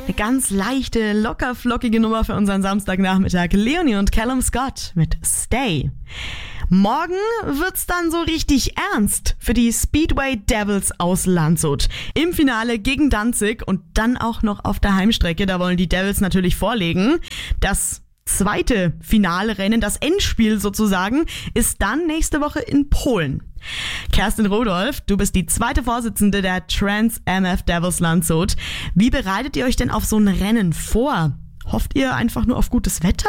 Eine ganz leichte, lockerflockige Nummer für unseren Samstagnachmittag. Leonie und Callum Scott mit Stay. Morgen wird's dann so richtig ernst für die Speedway Devils aus Landshut. Im Finale gegen Danzig und dann auch noch auf der Heimstrecke. Da wollen die Devils natürlich vorlegen. Das zweite Finalrennen, das Endspiel sozusagen, ist dann nächste Woche in Polen. Kerstin Rodolph, du bist die zweite Vorsitzende der Trans MF Devils Landshut. Wie bereitet ihr euch denn auf so ein Rennen vor? Hofft ihr einfach nur auf gutes Wetter?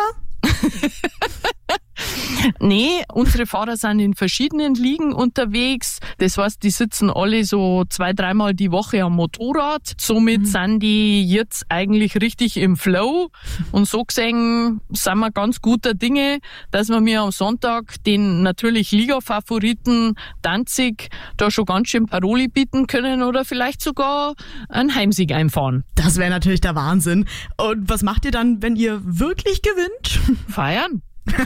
Nee, unsere Fahrer sind in verschiedenen Ligen unterwegs. Das heißt, die sitzen alle so 2-3 Mal die Woche am Motorrad. Somit sind die jetzt eigentlich richtig im Flow. Und so gesehen sind wir ganz guter Dinge, dass wir mir am Sonntag den natürlich Liga-Favoriten Danzig da schon ganz schön Paroli bieten können oder vielleicht sogar einen Heimsieg einfahren. Das wäre natürlich der Wahnsinn. Und was macht ihr dann, wenn ihr wirklich gewinnt? Feiern.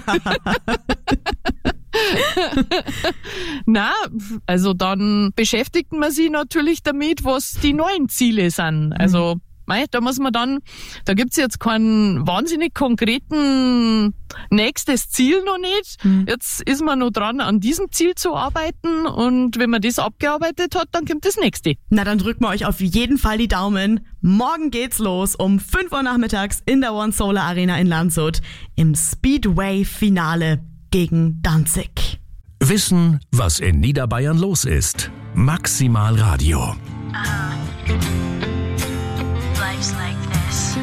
Na, also dann beschäftigt man sich natürlich damit, was die neuen Ziele sind. Also da muss man dann, da gibt's jetzt keinen wahnsinnig konkreten nächstes Ziel noch nicht. Jetzt ist man noch dran, an diesem Ziel zu arbeiten und wenn man das abgearbeitet hat, dann kommt das nächste. Na, dann drücken wir euch auf jeden Fall die Daumen. Morgen geht's los um 5 Uhr nachmittags in der One Solar Arena in Landshut im Speedway-Finale gegen Danzig. Wissen, was in Niederbayern los ist. Maximal Radio. Life's like